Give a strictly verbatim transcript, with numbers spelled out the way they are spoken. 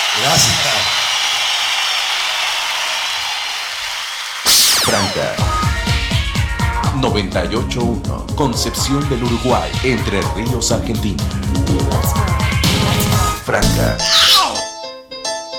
Gracias. Franca noventa y ocho punto uno, Concepción del Uruguay, Entre Ríos, Argentina. Franca